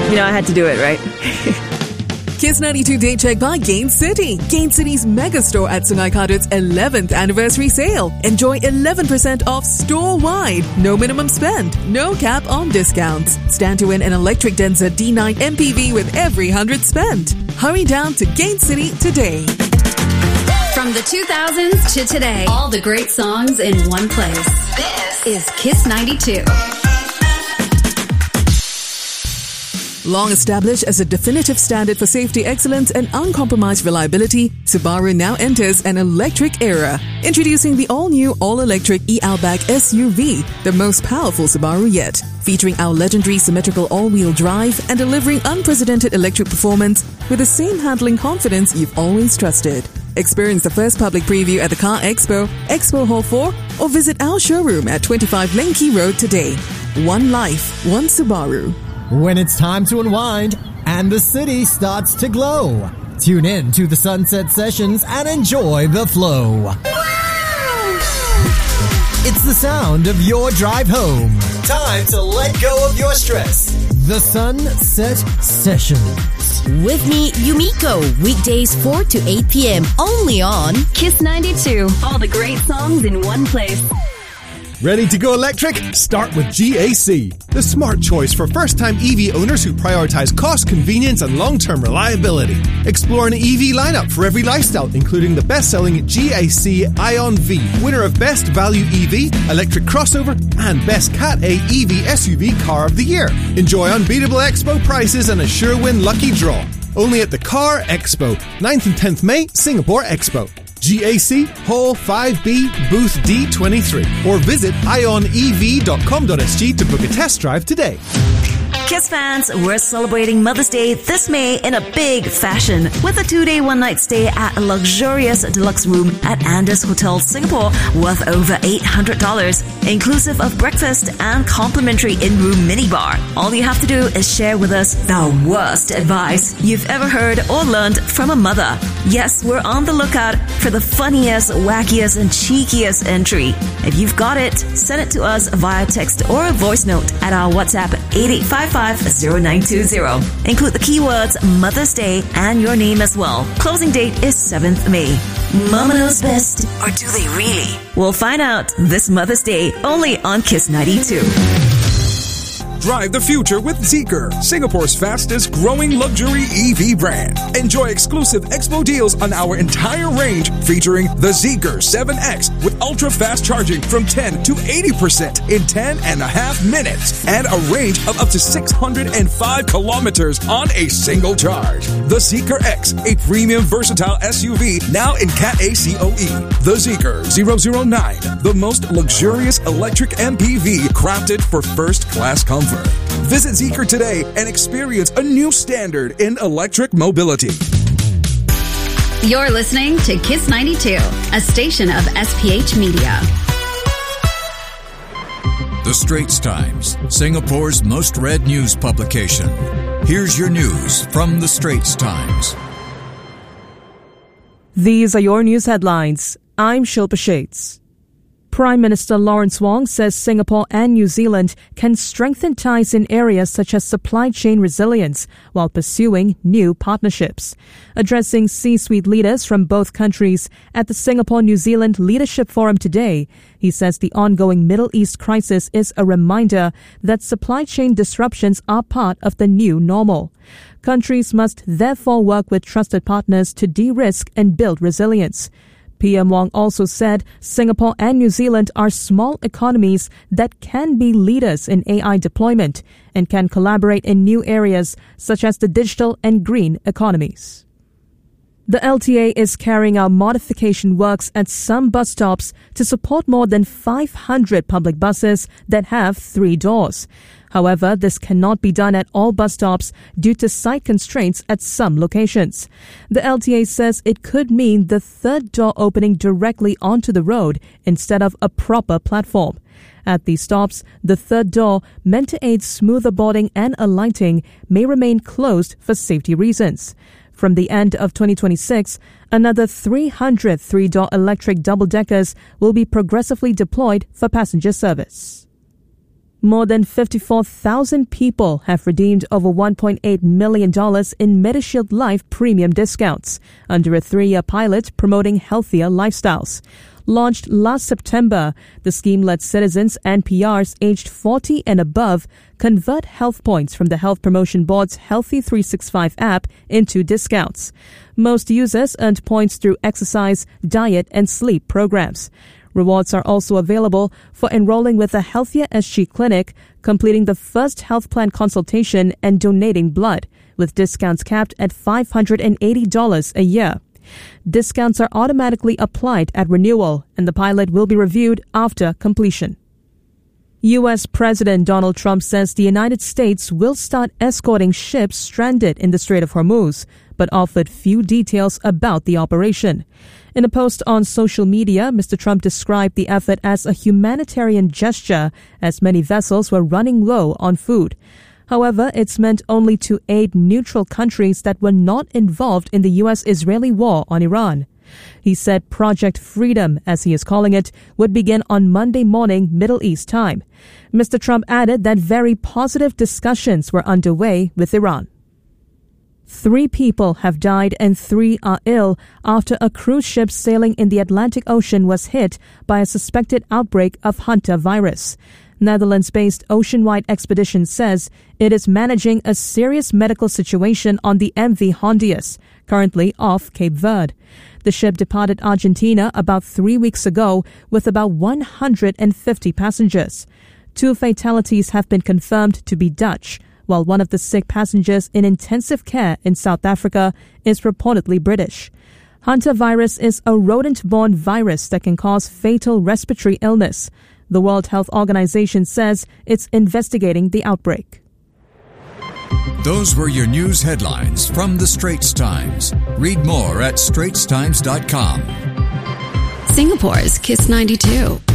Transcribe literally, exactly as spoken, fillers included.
You know, I had to do it, right? Kiss ninety-two Day Check by Gain City. Gain City's mega store at Sungai Kadut's eleventh anniversary sale. Enjoy eleven percent off store-wide. No minimum spend. No cap on discounts. Stand to win an electric Denza D nine M P V with every one hundred spent. Hurry down to Gain City today. From the two thousands to today, all the great songs in one place. This is Kiss ninety-two. Long established as a definitive standard for safety excellence and uncompromised reliability, Subaru now enters an electric era. Introducing the all-new, all-electric e-Outback S U V, the most powerful Subaru yet. Featuring our legendary symmetrical all-wheel drive and delivering unprecedented electric performance with the same handling confidence you've always trusted. Experience the first public preview at the Car Expo, Expo Hall four, or visit our showroom at twenty-five Lane Key Road today. One life, one Subaru. When it's time to unwind and the city starts to glow, tune in to the Sunset Sessions and enjoy the flow. Wow! It's the sound of your drive home. Time to let go of your stress. The Sunset Sessions. With me, Yumiko, weekdays four to eight p.m. only on Kiss ninety-two. All the great songs in one place. Ready to go electric? Start with G A C, the smart choice for first-time E V owners who prioritize cost, convenience, and long-term reliability. Explore an E V lineup for every lifestyle, including the best-selling G A C Ion V, winner of Best Value E V, Electric Crossover, and Best Cat A E V S U V Car of the Year. Enjoy unbeatable Expo prices and a sure-win lucky draw. Only at the Car Expo, ninth and tenth May, Singapore Expo. G A C Hall five B Booth D twenty-three or visit ion e v dot com dot s g to book a test drive today. Kiss fans, we're celebrating Mother's Day this May in a big fashion with a two-day, one-night stay at a luxurious deluxe room at Andaz Hotel Singapore worth over eight hundred dollars, inclusive of breakfast and complimentary in-room minibar. All you have to do is share with us the worst advice you've ever heard or learned from a mother. Yes, we're on the lookout for the funniest, wackiest, and cheekiest entry. If you've got it, send it to us via text or a voice note at our WhatsApp eight eight five five zero nine two zero. Include the keywords Mother's Day and your name as well. Closing date is seventh May. Mama knows best, or do they really? We'll find out this Mother's Day only on Kiss ninety-two. Drive the future with Zeekr, Singapore's fastest growing luxury E V brand. Enjoy exclusive Expo deals on our entire range featuring the Zeekr seven X with ultra fast charging from ten to eighty percent in ten and a half minutes and a range of up to six hundred five kilometers on a single charge. The Zeekr X, a premium versatile S U V now in Cat A C O E. The Zeekr zero zero nine, the most luxurious electric M P V crafted for first class comfort. Visit Zeekr today and experience a new standard in electric mobility. You're listening to Kiss ninety-two, a station of S P H Media. The Straits Times, Singapore's most read news publication. Here's your news from The Straits Times. These are your news headlines. I'm Shilpa Shades. Prime Minister Lawrence Wong says Singapore and New Zealand can strengthen ties in areas such as supply chain resilience while pursuing new partnerships. Addressing C-suite leaders from both countries at the Singapore-New Zealand Leadership Forum today, he says the ongoing Middle East crisis is a reminder that supply chain disruptions are part of the new normal. Countries must therefore work with trusted partners to de-risk and build resilience. P M Wong also said Singapore and New Zealand are small economies that can be leaders in A I deployment and can collaborate in new areas such as the digital and green economies. The L T A is carrying out modification works at some bus stops to support more than five hundred public buses that have three doors. However, this cannot be done at all bus stops due to site constraints at some locations. The L T A says it could mean the third door opening directly onto the road instead of a proper platform. At these stops, the third door, meant to aid smoother boarding and alighting, may remain closed for safety reasons. From the end of twenty twenty-six, another three hundred three-door electric double-deckers will be progressively deployed for passenger service. More than fifty-four thousand people have redeemed over one point eight million dollars in MediShield Life premium discounts under a three-year pilot promoting healthier lifestyles. Launched last September, the scheme lets citizens and P Rs aged forty and above convert health points from the Health Promotion Board's Healthy three sixty-five app into discounts. Most users earned points through exercise, diet, and sleep programs. Rewards are also available for enrolling with a Healthier S G clinic, completing the first health plan consultation, and donating blood, with discounts capped at five hundred eighty dollars a year. Discounts are automatically applied at renewal, and the pilot will be reviewed after completion. U S President Donald Trump says the United States will start escorting ships stranded in the Strait of Hormuz, but offered few details about the operation. In a post on social media, Mister Trump described the effort as a humanitarian gesture, as many vessels were running low on food. However, it's meant only to aid neutral countries that were not involved in the U S-Israeli war on Iran. He said Project Freedom, as he is calling it, would begin on Monday morning Middle East time. Mister Trump added that very positive discussions were underway with Iran. Three people have died and three are ill after a cruise ship sailing in the Atlantic Ocean was hit by a suspected outbreak of Hunter virus. Netherlands-based Oceanwide Expedition says it is managing a serious medical situation on the M V Hondius, currently off Cape Verde. The ship departed Argentina about three weeks ago with about one hundred fifty passengers. Two fatalities have been confirmed to be Dutch, while one of the sick passengers in intensive care in South Africa is reportedly British. Hunter virus is a rodent-borne virus that can cause fatal respiratory illness. The World Health Organization says it's investigating the outbreak. Those were your news headlines from the Straits Times. Read more at straits times dot com. Singapore's Kiss ninety-two.